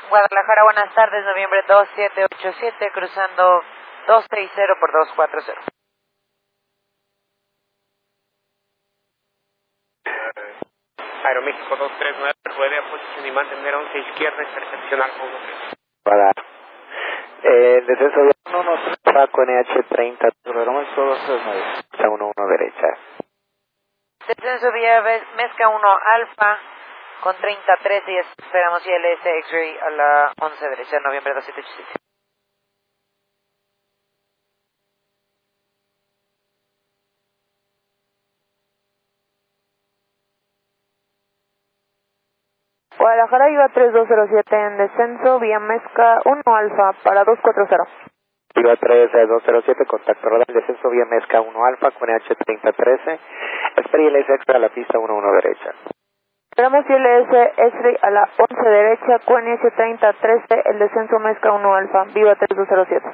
Guadalajara, buenas tardes, noviembre 2787, cruzando 260 por 240. Aeroméxico 239, ruede a posición y mantener 11 izquierda, interseccional con 13. Para descenso de 113, Paco NH30, Aeroméxico 239, está 11 derecha. Descenso vía Mezca 1 Alfa con 3013 y esperamos ILS X-Ray a la 11 derecha, noviembre 2787. Guadalajara iba 3207 en descenso vía Mezca 1 Alfa para 240. Iba 3207, contacto radar, descenso vía Mezca 1 Alfa con NH3013, espera ILS extra a la pista 11 derecha. Esperamos ILS X-Ray a la 11 derecha, QNH 3013, el descenso Mezca 1 Alfa, viva 3207.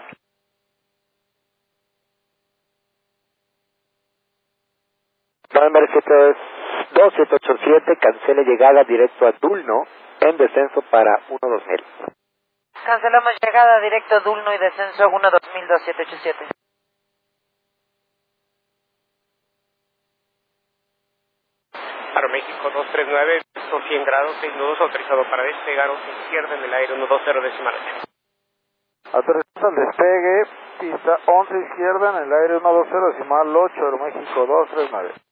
November 2787, cancele llegada directo a Dulno en descenso para 12000. Cancelamos llegada directo Dulno y descenso 1202787. Aeroméxico 239, 100 grados, 6 nudos, autorizado para despegar 11 izquierda en el aire 120 decimal. Autorizado al despegue, pista 11 izquierda en el aire 120 decimal 8, Aeroméxico 239.